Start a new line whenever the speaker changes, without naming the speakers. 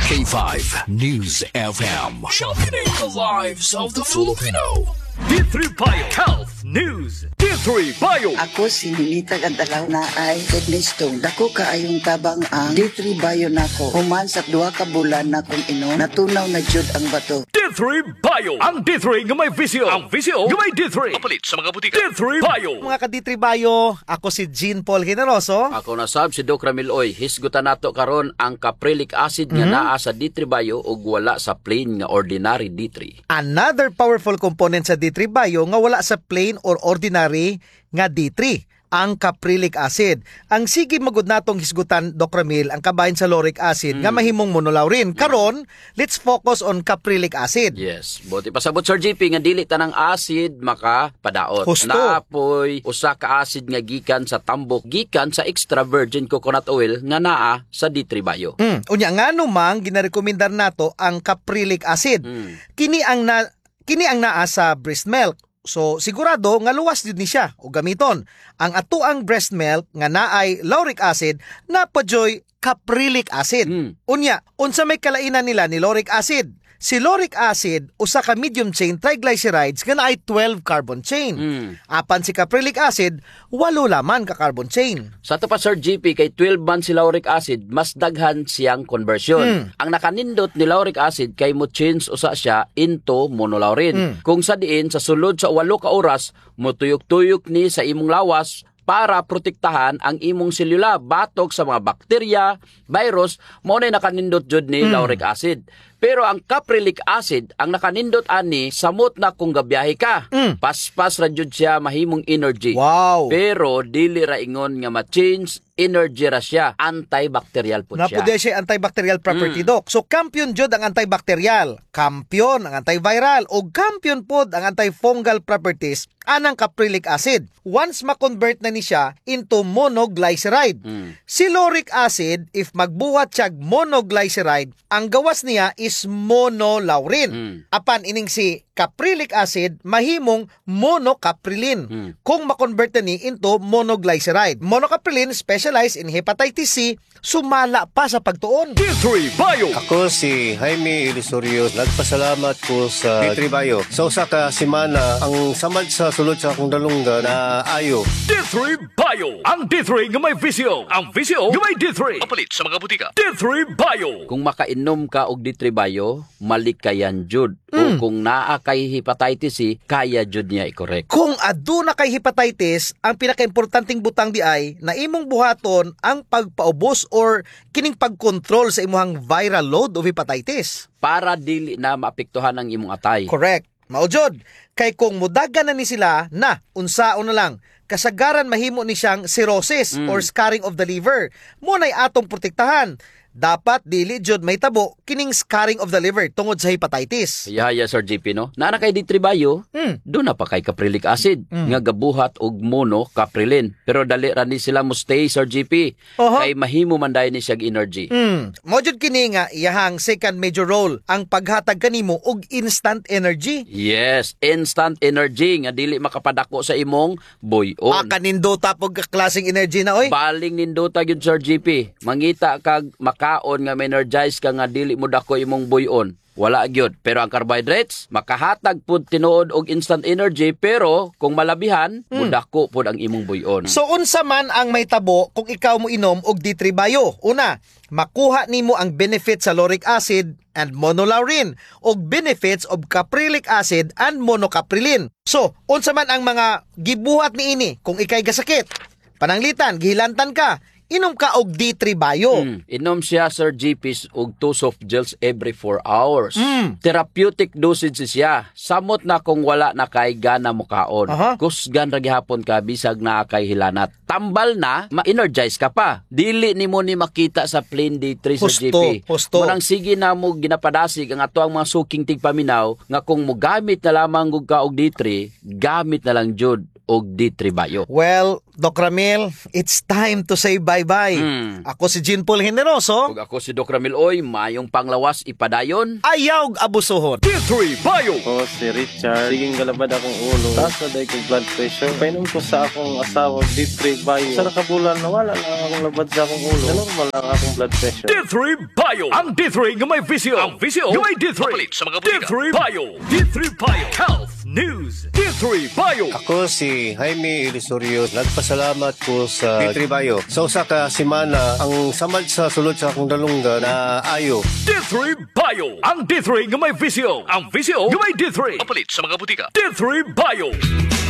K5 News FM. Sharpening the lives of the Filipino.
D3 Bio Health News. D3 Bio.
Ako si Ninita Gandalaw na ay kidney stone. Dako kaayong tabang ang D3 Bio nako. Human sa 2 ka bulan na kung inom, natunaw na jud ang bato.
D3 Bio. Ang D3 nga may visio. Ang visio nga may D3. Kapalit sa mga butika. D3 Bio.
Mga ka-D3 Bio, ako si Jean Paul Generoso.
Ako na sab si Doc Ramil Oy. Hisgutan nato karon ang caprylic acid nga naa sa D3 Bio ug wala sa plain nga ordinary D3.
Another powerful component sa D3 Bio nga wala sa plain or ordinary nga D3, ang caprylic acid. Ang sige magud natong hisgutan, Doc Ramil, ang kabahin sa lauric acid nga mahimong monolaurin. Karon, let's focus on caprylic acid.
Yes. Buti pasabot Sir GP nga dili tanang acid makapadaot.
Husto.
Naapoy usa ka acid nga gikan sa tambok, gikan sa extra virgin coconut oil nga naa sa D3 Bio.
Unya ngano mang ginarekomendar nato ang caprylic acid. Kini ang naa sa breast milk. So sigurado nga luwas jud ni siya o gamiton. Ang atuang breast milk nga naay lauric acid napadyoy caprylic acid. Unya, unsa may kalainan nila ni lauric acid? Si lauric acid usa ka medium chain triglycerides nga naay 12 carbon chain. Apan si caprylic acid 8 laman ka carbon chain.
Sa to pa Sir GP kay 12 man si lauric acid, mas daghan siyang conversion. Ang nakanindot ni lauric acid kay mo change usa siya into monolaurin. Kung sa diin sa sulod sa 8 ka oras mo tuyok-tuyok ni sa imong lawas para protektahan ang imong selula batok sa mga bakterya, virus, mao na nakanindot jud ni lauric acid. Pero ang caprylic acid, ang nakanindot ani samot na kung gabiyahe ka. Paspas ra jud siya mahimong energy.
Wow.
Pero dili ra ingon nga ma-change energy ra siya, antibacterial po siya.
Napude siya antibacterial property, Doc. So kampiyon jud ang antibacterial, kampiyon ang antiviral, o kampiyon pod ang antifungal properties anang caprylic acid. Once ma-convert na ni siya into monoglyceride. Si lauric acid, if magbuhat siya monoglyceride, ang gawas niya is monolaurin. Apan ining si caprylic acid mahimong monocaprilin. Kung ma-convert na ni into monoglyceride. Monocaprilin specialized in hepatitis C, sumala pa sa pagtuon.
D3 Bio.
Ako si Jaime Ilisorio. Nagpasalamat ko sa D3 Bio. Sa usa ka semana, ang samad sa sulod sa akong dalungga na ayo.
D3 Bio. Ang D3 nga may visio. Ang visio nga may D3. Kapalit sa mga butika. D3 Bio.
Kung makainom ka og D3 Bio, malikayan jud. O kung naa kay hepatitis C, kaya jud niya i-correct.
Kung aduna kay hepatitis, ang pinakaimportanteng butang di ay na imong buhaton ang pagpaubos or kining pagkontrol sa imong viral load of hepatitis.
Para dili na maapektuhan ang imong atay.
Correct. Maujod, kay kung mudagan na ni sila na unsaon na lang, kasagaran mahimo ni siyang cirrhosis or scarring of the liver. Munay atong protektahan. Dapat dili jud may tabo kining scarring of the liver tungod sa hepatitis.
Yaya Sir GP no. Naana kay D3 Bio, do na pa kay caprylic acid nga gabuhat og monocaprilin. Pero dali ra ni sila mo stay Sir GP. Kay mahimo man dayon ni siya energy.
Mo jud kini nga iyahang second major role ang paghatag kanimo og instant energy.
Yes, instant energy nga dili makapadako sa imong buyon.
Kanindota pog klaseng energy na oy.
Baling nindota gyud Sir GP. Mangita kag kaon nga energize ka nga dili mo dako imong buyon. Wala gyud. Pero ang carbohydrates makahatag pud tinuod og instant energy, pero kung malabihan mudako pud ang imong buyon.
So unsa man ang may tabo kung ikaw mo inom og D3 Bio? Una, makuha nimo ang benefits sa lauric acid and monolaurin og benefits of caprylic acid and monocaprilin. So unsa man ang mga gibuhat niini kung ikay gasakit? Pananglitan, gihilantan ka, inom ka og D3 Bio.
Inom siya Sir GP og 2 soft gels every 4 hours. Therapeutic dosage siya. Samot na kung wala na kay gana mo kaon. Kusgan ra gihapon ka bisag naa kay hilanat. Tambal na, ma-energize ka pa. Dili nimo ni makita sa plain D3 Sir GP.
Husto.
Munang sige na mo ginapadasig ang ato ang mga suking tigpaminaw nga kung mo gamit na lamang og ka og D3, gamit na lang jud og D3 Bio.
Well, Doc Ramil, it's time to say bye-bye. Ako si Jean Paul Generoso.
Ug ako si Doc Ramil Oy, mayong panglawas ipadayon.
Ayaw abusuhon.
D3 Bio.
Ako si Richard. Siging galabad akong ulo. Taas na dahil kong blood pressure. Painom ko sa akong asawa, D3 Bio. Sa nakabulan, nawala lang akong labad sa akong ulo. Normal lang akong blood pressure.
D3 Bio. Ang D3 nga may visyo. Ang visyo nga may D3. Papalit sa mga butika. D3 Bio. D3 Bio. Health News. D3 Bio.
Ako si Jaime Irisorio. Nagpasalamat ko sa D3 Bio. Sa usa ka semana, ang samad sa sulod sa akong dalungga na ayo.
D3 Bio. Ang D3 nga may visyo. Ang visyo nga may D3. Papalit sa mga butika. D3 Bio.